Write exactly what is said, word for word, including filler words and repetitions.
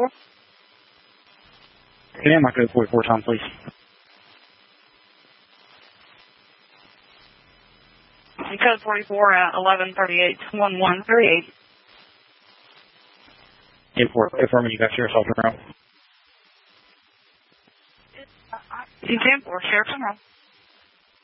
forty-four. Can I mark code forty-four, Tom, please? Code forty-four at eleven thirty-eight, one one three eight. Confirming you got Sheriff's Alton Road. You can for Sheriff's Alton Road.